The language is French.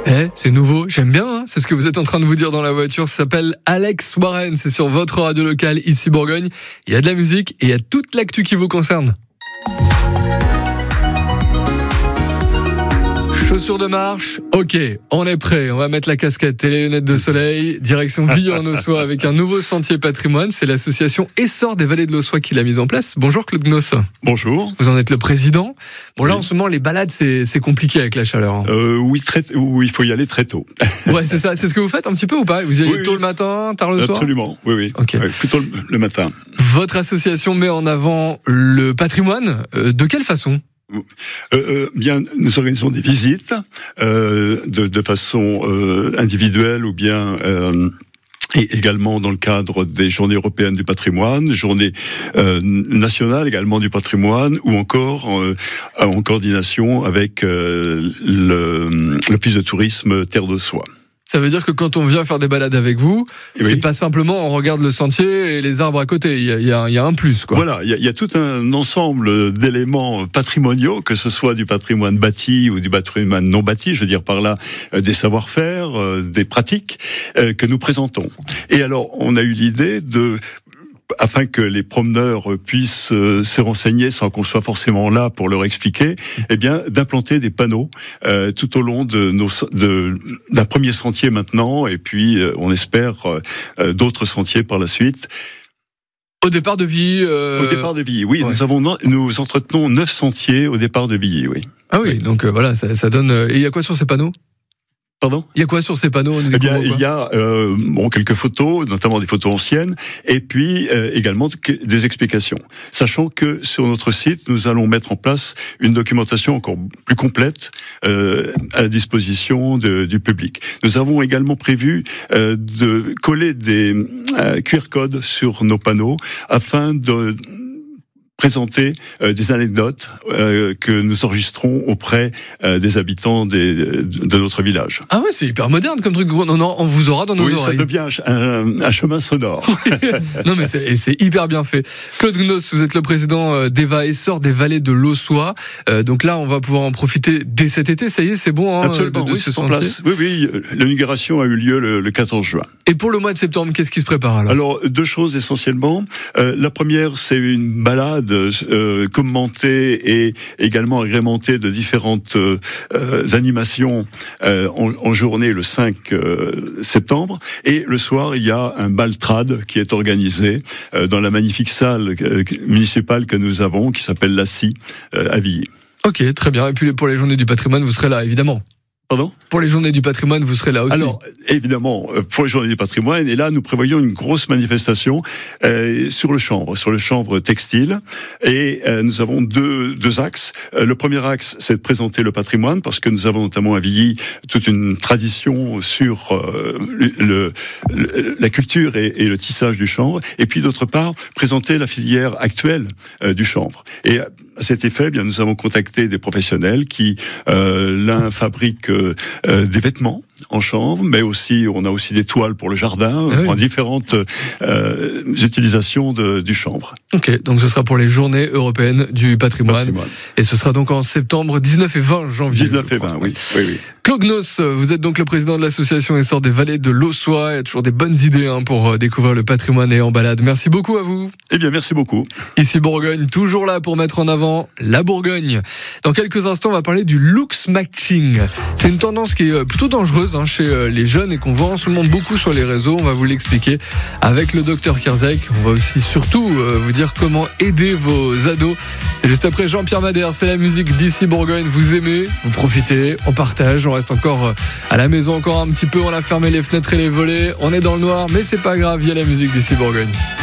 C'est nouveau, j'aime bien, hein, c'est ce que vous êtes en train de vous dire dans la voiture, ça s'appelle Alex Warren, c'est sur votre radio locale, ici Bourgogne. Il y a de la musique et il y a toute l'actu qui vous concerne. Chaussures de marche, ok, on est prêt, on va mettre la casquette et les lunettes de soleil, direction Villers-en-Ossois avec un nouveau sentier patrimoine, c'est l'association Essor des Vallées de l'Ossois qui l'a mise en place. Bonjour Claude Gnos. Bonjour. Vous en êtes le président. Bon là oui. En ce moment les balades c'est compliqué avec la chaleur. Hein. Oui, il faut y aller très tôt. Ouais c'est ça, c'est ce que vous faites un petit peu ou pas? Vous y allez tôt le matin, tard le soir? Absolument, oui. Okay. Plutôt le matin. Votre association met en avant le patrimoine, de quelle façon? Bien, nous organisons des visites de façon individuelle ou bien et également dans le cadre des journées européennes du patrimoine, journées nationales également du patrimoine, ou encore en coordination avec l'Office de tourisme Terre de Soie. Ça veut dire que quand on vient faire des balades avec vous, c'est pas simplement on regarde le sentier et les arbres à côté, il y a un plus, quoi. Voilà, il y a tout un ensemble d'éléments patrimoniaux, que ce soit du patrimoine bâti ou du patrimoine non bâti, je veux dire par là des savoir-faire, des pratiques que nous présentons. Et alors, on a eu l'idée afin que les promeneurs puissent se renseigner sans qu'on soit forcément là pour leur expliquer, eh bien, d'implanter des panneaux tout au long d'un premier sentier maintenant, et puis on espère d'autres sentiers par la suite. Au départ de Villy. Au départ de Villy, oui. Ouais. Nous entretenons 9 sentiers au départ de Villy, oui. Ah oui, donc voilà, ça donne. Et il y a quoi sur ces panneaux ? Pardon ? Il y a quoi sur ces panneaux ? Eh bien, il y a quelques photos, notamment des photos anciennes, et puis également des explications. Sachant que sur notre site, nous allons mettre en place une documentation encore plus complète à la disposition du public. Nous avons également prévu de coller des QR codes sur nos panneaux afin de présenter des anecdotes que nous enregistrons auprès des habitants de notre village. Ah ouais, c'est hyper moderne comme truc. Non, on vous aura dans nos oreilles. Oui, ça devient un chemin sonore. Non, mais c'est hyper bien fait. Claude Gnos, vous êtes le président d'EVA Essor des Vallées de l'Ossois. Donc là, on va pouvoir en profiter dès cet été. Ça y est, c'est bon. Absolument, de ce sentier. Place. Oui, l'inauguration a eu lieu le 14 juin. Et pour le mois de septembre, qu'est-ce qui se prépare alors ? 2 choses essentiellement. La première, c'est une balade commentée et également agrémentée de différentes animations en journée le 5 septembre. Et le soir, il y a un bal trad qui est organisé dans la magnifique salle municipale que nous avons, qui s'appelle la Scie, à Villy. Ok, très bien. Et puis pour les journées du patrimoine, vous serez là, évidemment. Pardon ? Pour les journées du patrimoine, vous serez là aussi. Alors, évidemment, pour les journées du patrimoine, et là, nous prévoyons une grosse manifestation sur le chanvre textile. Et nous avons deux axes. Le premier axe, c'est de présenter le patrimoine, parce que nous avons notamment à Villy toute une tradition sur la culture et le tissage du chanvre. Et puis, d'autre part, présenter la filière actuelle du chanvre. Et à cet effet, bien, nous avons contacté des professionnels qui, l'un fabrique des vêtements en chanvre, mais aussi on a aussi des toiles pour le jardin, différentes utilisations du chanvre. Ok, donc ce sera pour les journées européennes du patrimoine. Et ce sera donc en septembre, 19 et 20 janvier. 19 et 20, oui. Claude Gnos, vous êtes donc le président de l'association Essor des Vallées de l'Ossois. Il y a toujours des bonnes idées pour découvrir le patrimoine et en balade. Merci beaucoup à vous. Eh bien, merci beaucoup. Ici Bourgogne, toujours là pour mettre en avant la Bourgogne. Dans quelques instants, on va parler du looks matching. C'est une tendance qui est plutôt dangereuse chez les jeunes et qu'on voit en ce moment beaucoup sur les réseaux. On va vous l'expliquer avec le docteur Kierzek. On va aussi surtout vous dire comment aider vos ados. C'est juste après Jean-Pierre Madère, c'est la musique d'ici Bourgogne. Vous aimez, vous profitez, on partage, on reste encore à la maison encore un petit peu, on a fermé les fenêtres et les volets, on est dans le noir, mais c'est pas grave, il y a la musique d'ici Bourgogne.